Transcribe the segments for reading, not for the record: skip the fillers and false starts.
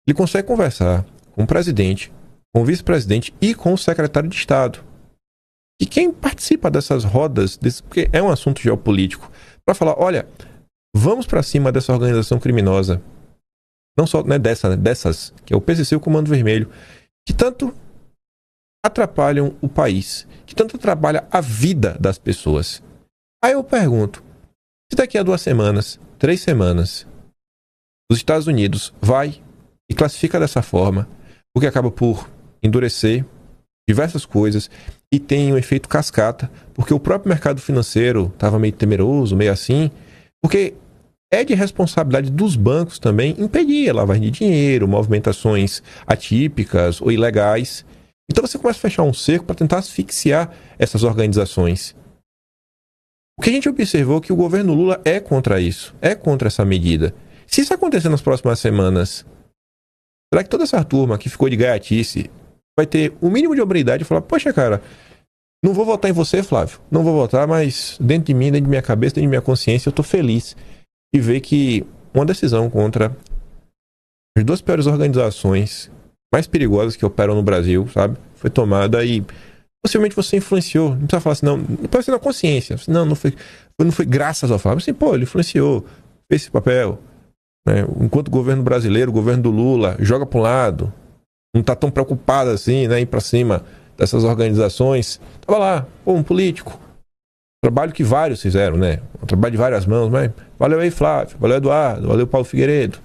ele consegue conversar com o presidente, com o vice-presidente e com o secretário de Estado. E quem participa dessas rodas, porque é um assunto geopolítico, para falar, olha, vamos para cima dessa organização criminosa, não só dessas, que é o PCC e o Comando Vermelho, que tanto atrapalham o país, que tanto atrapalha a vida das pessoas. Aí eu pergunto, se daqui a 2 semanas, 3 semanas, os Estados Unidos vai e classifica dessa forma, o que acaba por endurecer diversas coisas e tem um efeito cascata, porque o próprio mercado financeiro estava meio temeroso, meio assim, porque é de responsabilidade dos bancos também impedir a lavagem de dinheiro, movimentações atípicas ou ilegais. Então você começa a fechar um cerco para tentar asfixiar essas organizações. O que a gente observou é que o governo Lula é contra isso, é contra essa medida. Se isso acontecer nas próximas semanas, será que toda essa turma que ficou de gaiatice vai ter o mínimo de hombridade e falar, poxa, cara, não vou votar em você, Flávio, não vou votar, mas dentro de mim, dentro de minha cabeça, dentro de minha consciência, eu tô feliz de ver que uma decisão contra as 2 piores organizações mais perigosas que operam no Brasil, sabe, foi tomada e possivelmente você influenciou. Não precisa falar assim, não pode ser na consciência. Não foi graças ao Flávio. Assim, pô, ele influenciou, fez esse papel. Né? Enquanto o governo brasileiro, o governo do Lula, joga para um lado, não tá tão preocupado assim, né, ir para cima dessas organizações. Tava lá, pô, um político. Trabalho que vários fizeram, né? Um trabalho de várias mãos, mas valeu aí, Flávio, valeu, Eduardo, valeu, Paulo Figueiredo.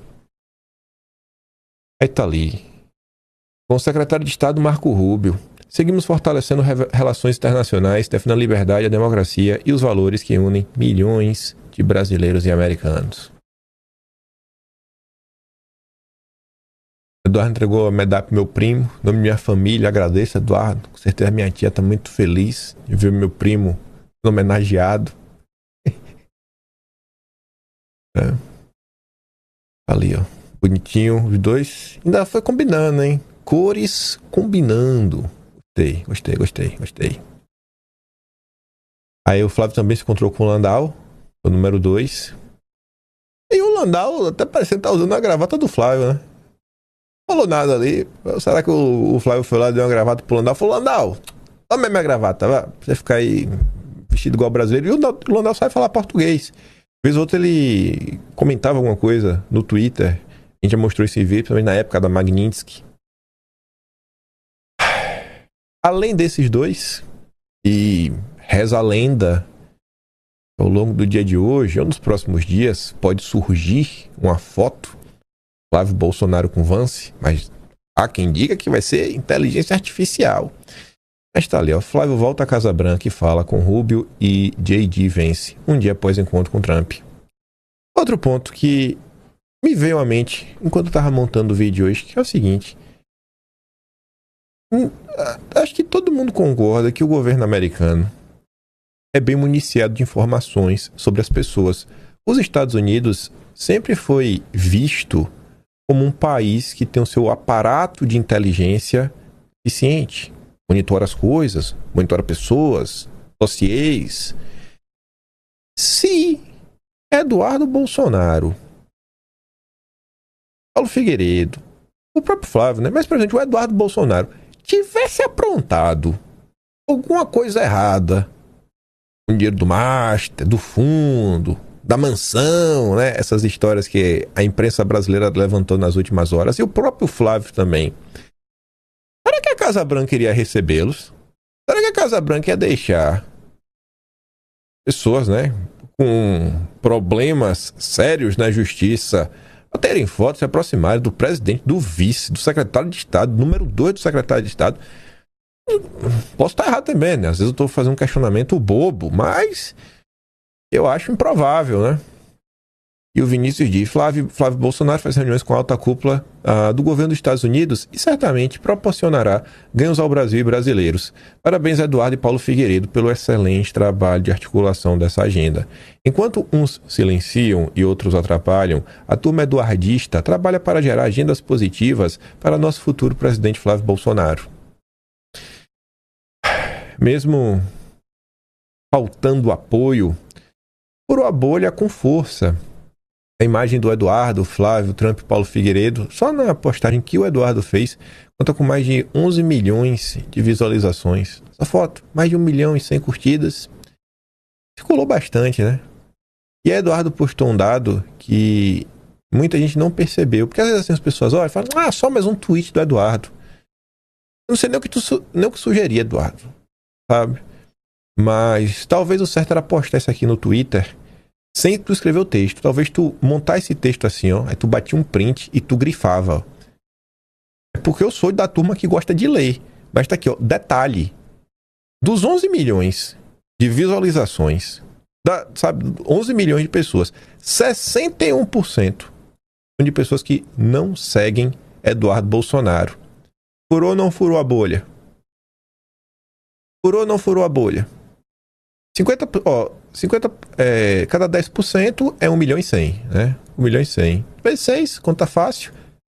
Aí tá ali. Com o secretário de Estado, Marco Rubio. Seguimos fortalecendo relações internacionais, defendendo a liberdade, a democracia e os valores que unem milhões de brasileiros e americanos. Eduardo entregou a medalha pro meu primo, em nome de minha família, agradeço, Eduardo. Com certeza minha tia tá muito feliz de ver meu primo homenageado. É. Ali, ó. Bonitinho, os dois. Ainda foi combinando, hein? Cores combinando. Gostei. Aí o Flávio também se encontrou com o Landau, o número 2. E o Landau até parecendo estar usando a gravata do Flávio, né? Não falou nada ali. Será que o Flávio foi lá e deu uma gravata pro Landau? Falou, Landau, toma minha gravata, vai. Pra você ficar aí vestido igual brasileiro. E o Landau sabe falar português. Vez ou outra ele comentava alguma coisa no Twitter. A gente já mostrou esse vídeo, principalmente na época da Magnitsky. Além desses dois, e reza a lenda, ao longo do dia de hoje, ou nos próximos dias, pode surgir uma foto Flávio Bolsonaro com Vance, mas há quem diga que vai ser inteligência artificial. Mas tá ali, ó, Flávio volta à Casa Branca e fala com Rubio e J.D. Vance, um dia após o encontro com Trump. Outro ponto que me veio à mente enquanto eu tava montando o vídeo hoje, que é o seguinte. Acho que todo mundo concorda que o governo americano é bem municiado de informações sobre as pessoas. Os Estados Unidos sempre foi visto como um país que tem o seu aparato de inteligência eficiente. Monitora as coisas, monitora pessoas, dossiês. Se Eduardo Bolsonaro, Paulo Figueiredo, o próprio Flávio, né? Mas, por exemplo, o Eduardo Bolsonaro tivesse aprontado alguma coisa errada com o dinheiro do Master, do fundo, da mansão, né? Essas histórias que a imprensa brasileira levantou nas últimas horas, e o próprio Flávio também. Será que a Casa Branca iria recebê-los? Será que a Casa Branca ia deixar pessoas, né, com problemas sérios na justiça a terem fotos, se aproximarem do presidente, do vice, do secretário de Estado, número 2 do secretário de Estado? Posso estar errado também, né? Às vezes eu estou fazendo um questionamento bobo, mas eu acho improvável, né? E o Vinícius diz, Flávio Bolsonaro faz reuniões com a alta cúpula do governo dos Estados Unidos e certamente proporcionará ganhos ao Brasil e brasileiros. Parabéns a Eduardo e Paulo Figueiredo pelo excelente trabalho de articulação dessa agenda. Enquanto uns silenciam e outros atrapalham, a turma eduardista trabalha para gerar agendas positivas para nosso futuro presidente Flávio Bolsonaro. Mesmo faltando apoio, furou a bolha com força. a imagem do Eduardo, Flávio, Trump e Paulo Figueiredo, só na postagem que o Eduardo fez, conta com mais de 11 milhões de visualizações. Essa foto, mais de 1 milhão e 100 curtidas. Circulou bastante, né? E a Eduardo postou um dado que muita gente não percebeu. Porque às vezes assim, as pessoas olham e falam, só mais um tweet do Eduardo. Eu não sei nem o que sugerir, Eduardo. Sabe? Mas talvez o certo era postar isso aqui no Twitter sem tu escrever o texto. Talvez tu montar esse texto assim, ó. Aí tu batia um print e tu grifava, ó. É porque eu sou da turma que gosta de ler. Mas tá aqui, ó. Detalhe. Dos 11 milhões de visualizações, sabe, 11 milhões de pessoas, 61% são de pessoas que não seguem Eduardo Bolsonaro. Furou ou não furou a bolha? Furou ou não furou a bolha? 50, cada 10% é 1 milhão e 100, né? 1 milhão e 100. Vezes 6, conta fácil.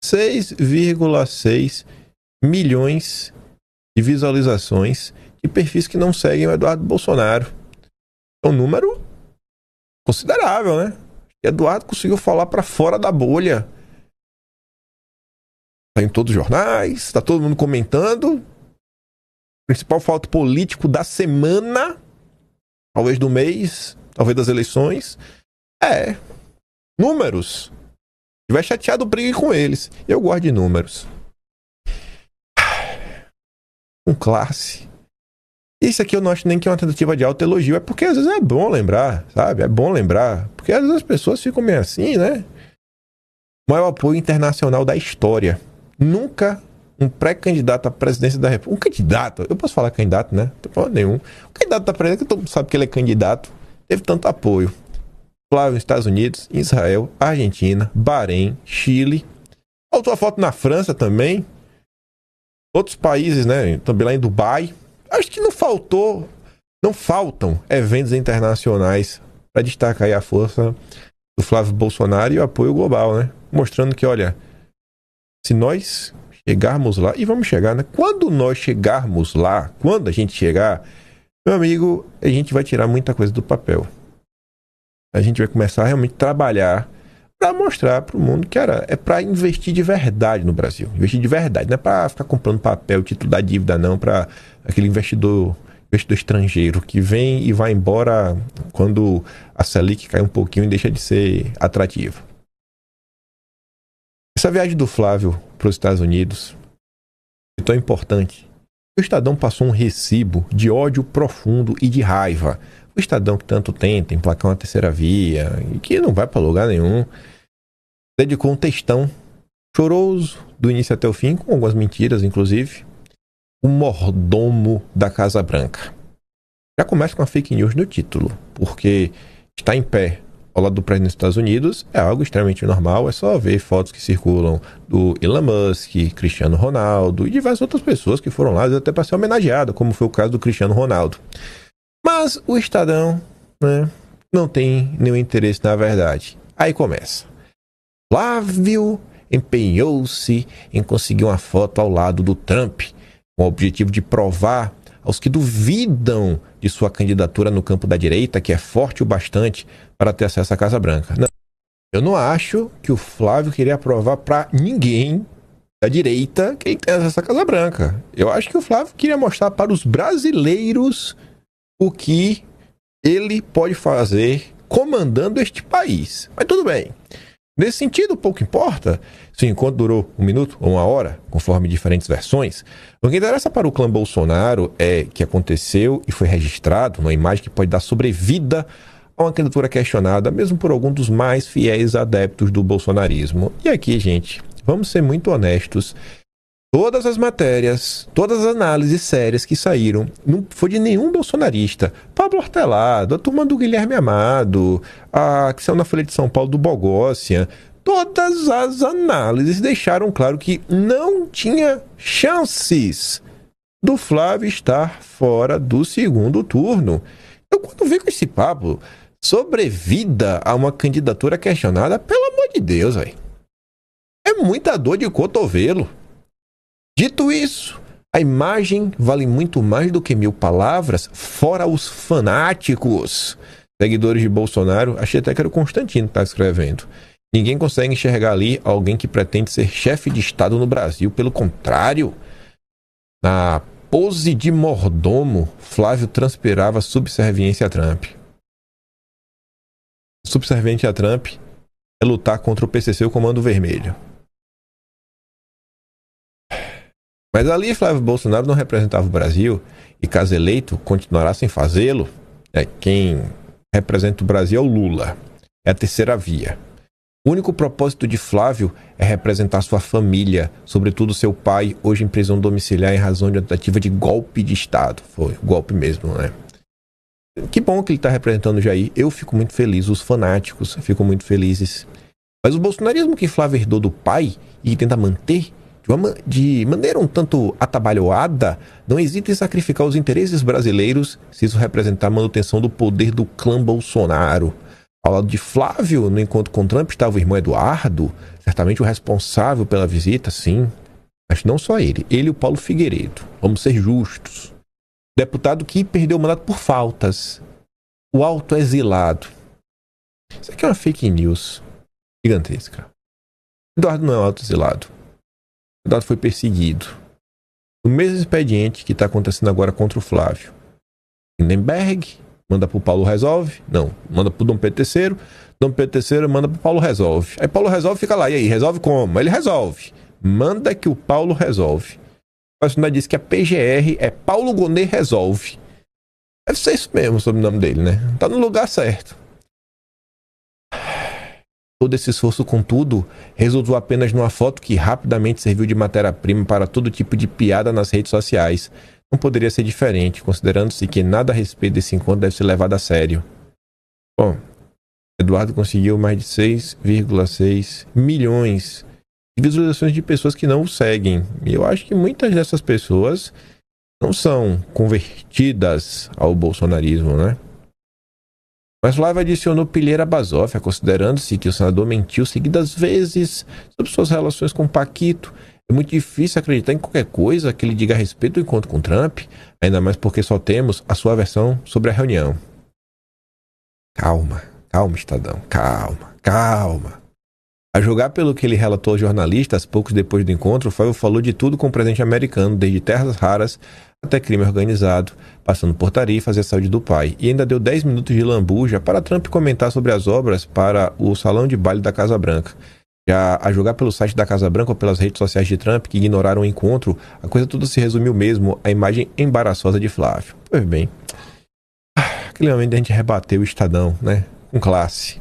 6,6 milhões de visualizações de perfis que não seguem o Eduardo Bolsonaro. É um número considerável, né? Eduardo conseguiu falar para fora da bolha. Tá em todos os jornais, tá todo mundo comentando. Principal fato político da semana, talvez do mês, talvez das eleições. Números. Se tiver chateado, brigue com eles. Eu gosto de números. Com classe. Isso aqui eu não acho nem que é uma tentativa de autoelogio. É porque às vezes é bom lembrar, sabe? É bom lembrar. Porque às vezes as pessoas ficam meio assim, né? Maior apoio internacional da história. Nunca um pré-candidato à presidência da República. Um candidato, eu posso falar candidato, né? Não tem problema nenhum. Um candidato à presidência, que todo mundo sabe que ele é candidato, teve tanto apoio. Flávio nos Estados Unidos, Israel, Argentina, Bahrein, Chile. Faltou a foto na França também. Outros países, né? Também lá em Dubai. Acho que não faltam eventos internacionais para destacar aí a força do Flávio Bolsonaro e o apoio global, né? Mostrando que, olha, se nós chegarmos lá, e vamos chegar, né? Quando nós chegarmos lá, quando a gente chegar, meu amigo, a gente vai tirar muita coisa do papel. A gente vai começar a realmente trabalhar para mostrar para o mundo que é para investir de verdade no Brasil. Investir de verdade, não é para ficar comprando papel, título da dívida, não, para aquele investidor estrangeiro que vem e vai embora quando a Selic cai um pouquinho e deixa de ser atrativa. Essa viagem do Flávio para os Estados Unidos é tão importante. O Estadão passou um recibo de ódio profundo e de raiva. O Estadão que tanto tenta emplacar uma terceira via e que não vai para lugar nenhum, dedicou um textão choroso do início até o fim, com algumas mentiras, inclusive. O mordomo da Casa Branca. Já começa com a fake news no título, porque está em pé ao lado do presidente dos Estados Unidos é algo extremamente normal, é só ver fotos que circulam do Elon Musk, Cristiano Ronaldo e diversas outras pessoas que foram lá até para ser homenageada, como foi o caso do Cristiano Ronaldo. Mas o Estadão, né, não tem nenhum interesse na verdade. Aí começa. Flávio empenhou-se em conseguir uma foto ao lado do Trump, com o objetivo de provar aos que duvidam de sua candidatura no campo da direita que é forte o bastante para ter acesso à Casa Branca. Não, eu não acho que o Flávio queria provar para ninguém da direita que ele tem acesso à Casa Branca. Eu acho que o Flávio queria mostrar para os brasileiros o que ele pode fazer comandando este país. Mas tudo bem. Nesse sentido, pouco importa se o encontro durou 1 minuto ou 1 hora, conforme diferentes versões. O que interessa para o clã Bolsonaro é que aconteceu e foi registrado numa imagem que pode dar sobrevida a uma candidatura questionada, mesmo por algum dos mais fiéis adeptos do bolsonarismo. E aqui, gente, vamos ser muito honestos. Todas as matérias, todas as análises sérias que saíram, não foi de nenhum bolsonarista. Pablo Hortelado, a turma do Guilherme Amado, a que saiu na Folha de São Paulo do Bogócia, todas as análises deixaram claro que não tinha chances do Flávio estar fora do segundo turno. Eu, quando vi com esse papo, sobrevida a uma candidatura questionada, pelo amor de Deus, velho. É muita dor de cotovelo. Dito isso, a imagem vale muito mais do que 1000 palavras, fora os fanáticos. Seguidores de Bolsonaro, achei até que era o Constantino que estava escrevendo. Ninguém consegue enxergar ali alguém que pretende ser chefe de Estado no Brasil. Pelo contrário, na pose de mordomo, Flávio transpirava subserviência a Trump. Subserviente a Trump é lutar contra o PCC e o Comando Vermelho. Mas ali Flávio Bolsonaro não representava o Brasil e, caso eleito, continuará sem fazê-lo. Quem representa o Brasil é o Lula. É a terceira via. O único propósito de Flávio é representar sua família, sobretudo seu pai, hoje em prisão domiciliar em razão de uma tentativa de golpe de Estado. Foi golpe mesmo, né? Que bom que ele está representando o Jair. Eu fico muito feliz, os fanáticos ficam muito felizes. Mas o bolsonarismo que Flávio herdou do pai e tenta manter de maneira um tanto atabalhoada, não hesita em sacrificar os interesses brasileiros se isso representar a manutenção do poder do clã Bolsonaro. Ao lado de Flávio, no encontro com Trump, estava o irmão Eduardo, certamente o responsável pela visita, sim. Mas não só ele e o Paulo Figueiredo. Vamos ser justos. Deputado que perdeu o mandato por faltas. O autoexilado. Isso aqui é uma fake news gigantesca. Eduardo não é um autoexilado. Eduardo foi perseguido. No mesmo expediente que está acontecendo agora contra o Flávio. Lindenberg manda pro Paulo Resolve. Não, manda pro Dom Pedro III. Dom Pedro III manda pro Paulo Resolve. Aí Paulo Resolve fica lá. E aí, resolve como? Ele resolve. Manda que o Paulo resolve. O personagem disse que a PGR é Paulo Gonet Resolve. Deve ser isso mesmo o sobrenome dele, né? Tá no lugar certo. Todo esse esforço, contudo, resultou apenas numa foto que rapidamente serviu de matéria-prima para todo tipo de piada nas redes sociais. Não poderia ser diferente, considerando-se que nada a respeito desse encontro deve ser levado a sério. Bom, Eduardo conseguiu mais de 6,6 milhões de visualizações de pessoas que não o seguem. E eu acho que muitas dessas pessoas não são convertidas ao bolsonarismo, né? Mas Flávio adicionou pilheira à basófia, considerando-se que o senador mentiu seguidas vezes sobre suas relações com Paquito. É muito difícil acreditar em qualquer coisa que ele diga a respeito do encontro com Trump, ainda mais porque só temos a sua versão sobre a reunião. Calma, Estadão, calma. A julgar pelo que ele relatou aos jornalistas poucos depois do encontro, Flávio falou de tudo com o presidente americano, desde terras raras até crime organizado, passando por tarifas e a saúde do pai. E ainda deu 10 minutos de lambuja para Trump comentar sobre as obras para o salão de baile da Casa Branca. Já a julgar pelo site da Casa Branca ou pelas redes sociais de Trump, que ignoraram o encontro, a coisa toda se resumiu mesmo à imagem embaraçosa de Flávio. Pois bem, aquele momento a gente rebateu o Estadão, né? Com classe.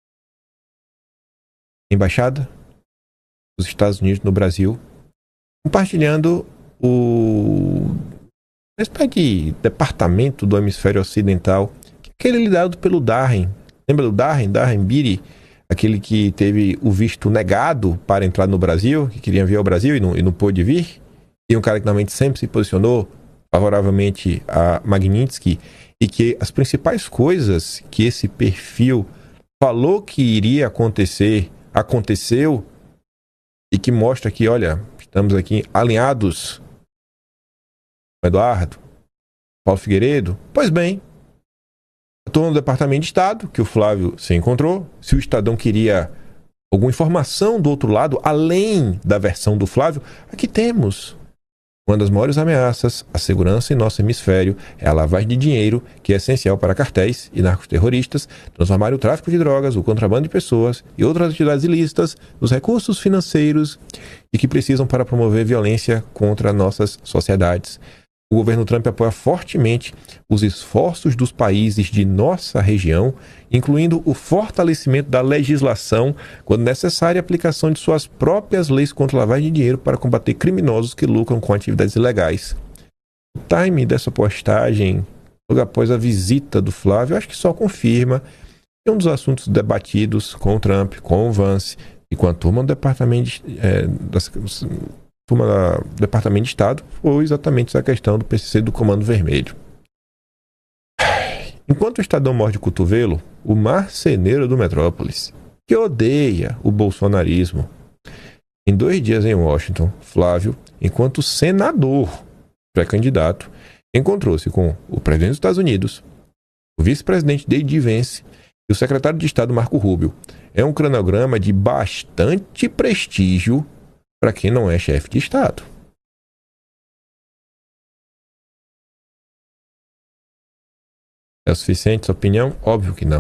Embaixada dos Estados Unidos no Brasil, compartilhando uma espécie de departamento do hemisfério ocidental, que é aquele liderado pelo Darren. Lembra do Darren? Darren Beattie, aquele que teve o visto negado para entrar no Brasil, que queria vir ao Brasil e não pôde vir, e um cara que normalmente sempre se posicionou favoravelmente a Magnitsky, e que as principais coisas que esse perfil falou que iria acontecer, aconteceu, e que mostra que, olha, estamos aqui alinhados com Eduardo, Paulo Figueiredo. Pois bem, estou no Departamento de Estado, que o Flávio se encontrou. Se o Estadão queria alguma informação do outro lado, além da versão do Flávio, aqui temos. Uma das maiores ameaças à segurança em nosso hemisfério é a lavagem de dinheiro, que é essencial para cartéis e narcoterroristas transformarem o tráfico de drogas, o contrabando de pessoas e outras atividades ilícitas nos recursos financeiros e que precisam para promover violência contra nossas sociedades. O governo Trump apoia fortemente os esforços dos países de nossa região, incluindo o fortalecimento da legislação, quando necessária a aplicação de suas próprias leis contra a lavagem de dinheiro para combater criminosos que lucram com atividades ilegais. O timing dessa postagem, logo após a visita do Flávio, acho que só confirma que um dos assuntos debatidos com o Trump, com o Vance e com a turma do Departamento Departamento de Estado foi exatamente essa questão do PCC do Comando Vermelho. Enquanto o Estadão morde o cotovelo, o marceneiro do Metrópolis, que odeia o bolsonarismo, em 2 dias em Washington, Flávio, enquanto senador pré-candidato, encontrou-se com o presidente dos Estados Unidos, o vice-presidente J.D. Vance E o secretário de Estado, Marco Rubio, é um cronograma de bastante prestígio para quem não é chefe de Estado. É o suficiente sua opinião? Óbvio que não.